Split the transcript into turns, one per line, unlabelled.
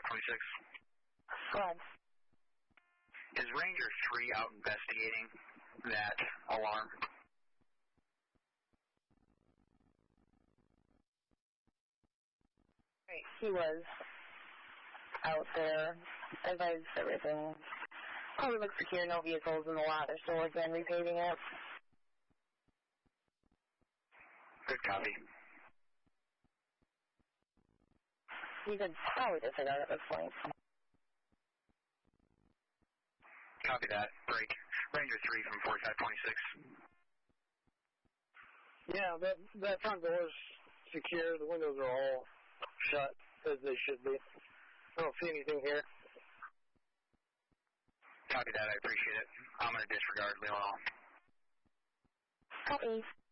4526.
Go ahead.
Is Ranger 3 out investigating that alarm?
Right, he was out there, advised everything. Probably looks secure, no vehicles in the lot. They're still again repaving it.
Good copy.
You could probably disregard at this point.
Copy that. Break. Ranger 3 from 4526.
Yeah, that front door is secure. The windows are all shut as they should be. I don't see anything here.
Copy that. I appreciate it. I'm going to disregard. Leave it alone.
Copy.